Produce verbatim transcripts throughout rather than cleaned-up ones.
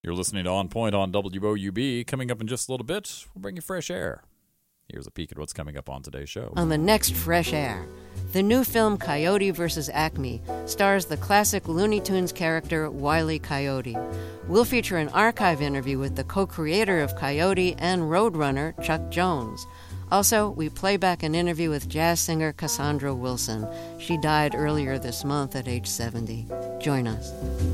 You're listening to On Point on W O U B. Coming up in just a little bit, we'll bring you fresh air. Here's a peek at what's coming up on today's show. On the next Fresh Air, the new film Coyote versus Acme stars the classic Looney Tunes character Wile E. Coyote. We'll feature an archive interview with the co-creator of Coyote and Roadrunner, Chuck Jones. Also, we play back an interview with jazz singer Cassandra Wilson. She died earlier this month at age seventy. Join us.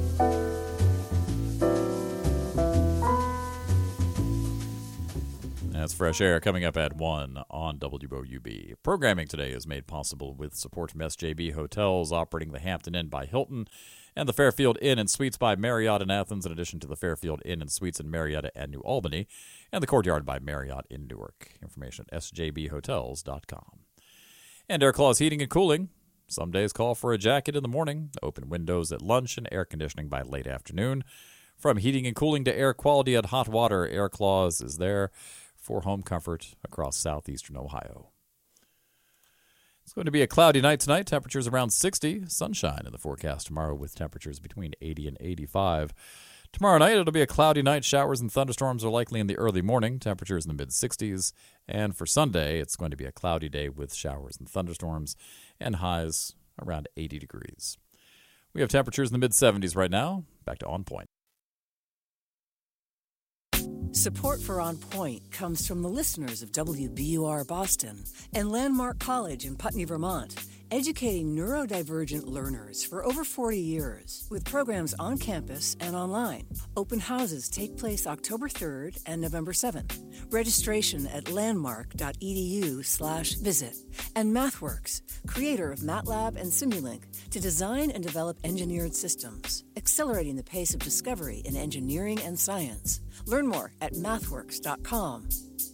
That's Fresh Air coming up at one on W O U B. Programming today is made possible with support from S J B Hotels, operating the Hampton Inn by Hilton and the Fairfield Inn and Suites by Marriott in Athens, in addition to the Fairfield Inn and Suites in Marietta and New Albany, and the Courtyard by Marriott in Newark. Information at S J B hotels dot com. And Air Claws Heating and Cooling. Some days call for a jacket in the morning, open windows at lunch, and air conditioning by late afternoon. From heating and cooling to air quality and hot water, Air Claws is there for home comfort across southeastern Ohio. It's going to be a cloudy night tonight. Temperatures around sixty. Sunshine in the forecast tomorrow with temperatures between eighty and eighty-five. Tomorrow night, it'll be a cloudy night. Showers and thunderstorms are likely in the early morning. Temperatures in the mid-sixties. And for Sunday, it's going to be a cloudy day with showers and thunderstorms and highs around eighty degrees. We have temperatures in the mid-seventies right now. Back to On Point. Support for On Point comes from the listeners of W B U R Boston and Landmark College in Putney, Vermont, educating neurodivergent learners for over forty years with programs on campus and online. Open houses take place October third and November seventh. Registration at landmark.edu slash visit. And MathWorks, creator of MATLAB and Simulink, to design and develop engineered systems, accelerating the pace of discovery in engineering and science. Learn more at mathworks dot com.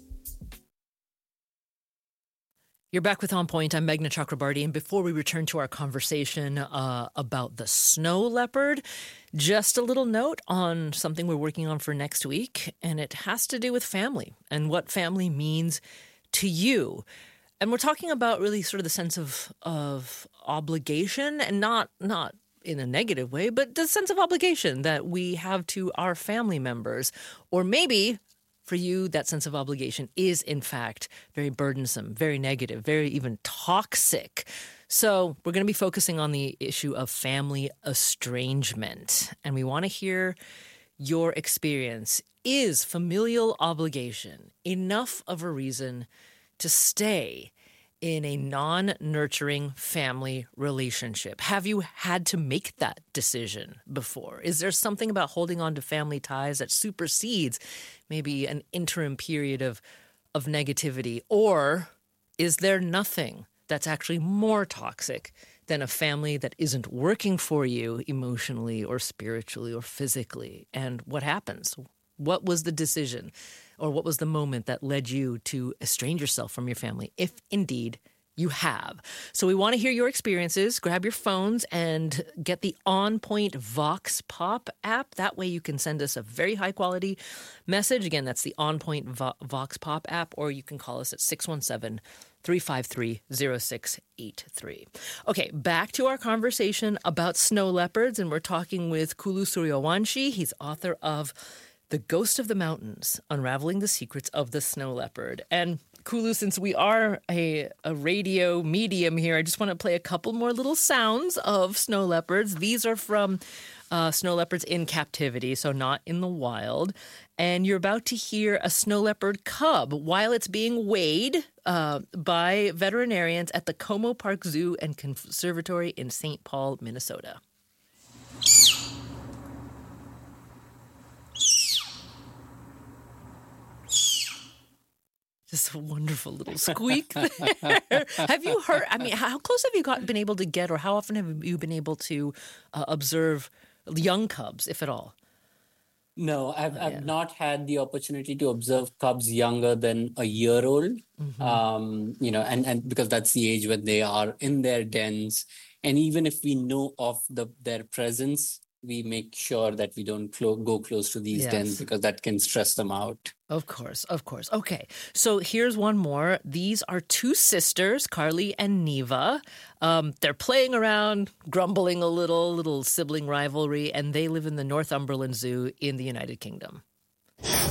You're back with On Point. I'm Meghna Chakrabarty. And before we return to our conversation uh, about the snow leopard, just a little note on something we're working on for next week. And it has to do with family and what family means to you. And we're talking about really sort of the sense of of obligation, and not not in a negative way, but the sense of obligation that we have to our family members. Or maybe for you, that sense of obligation is, in fact, very burdensome, very negative, very even toxic. So we're going to be focusing on the issue of family estrangement. And we want to hear your experience. Is familial obligation enough of a reason to stay in a non-nurturing family relationship? Have you had to make that decision before? Is there something about holding on to family ties that supersedes maybe an interim period of, of negativity? Or is there nothing that's actually more toxic than a family that isn't working for you emotionally or spiritually or physically? And what happens? What was the decision? Or what was the moment that led you to estrange yourself from your family, if indeed you have? So we want to hear your experiences. Grab your phones and get the On Point Vox Pop app. That way you can send us a very high-quality message. Again, that's the On Point Vo- Vox Pop app, or you can call us at six one seven, three five three, zero six eight three. Okay, back to our conversation about snow leopards, and we're talking with Kulu Suryawanshi. He's author of The Ghost of the Mountains, Unraveling the Secrets of the Snow Leopard. And Kulu, since we are a, a radio medium here, I just want to play a couple more little sounds of snow leopards. These are from uh, snow leopards in captivity, so not in the wild. And you're about to hear a snow leopard cub while it's being weighed uh, by veterinarians at the Como Park Zoo and Conservatory in Saint Paul, Minnesota. Just a wonderful little squeak there. Have you heard, I mean, how close have you got, been able to get, or how often have you been able to uh, observe young cubs, if at all? No, I've, Oh, I've yeah. not had the opportunity to observe cubs younger than a year old. Mhm. Um, you know, and, and because that's the age when they are in their dens. And even if we know of the their presence, we make sure that we don't clo- go close to these Yes. dens because that can stress them out. Of course, of course. Okay, so here's one more. These are two sisters, Carly and Neva. Um, they're playing around, grumbling a little, little sibling rivalry, and they live in the Northumberland Zoo in the United Kingdom.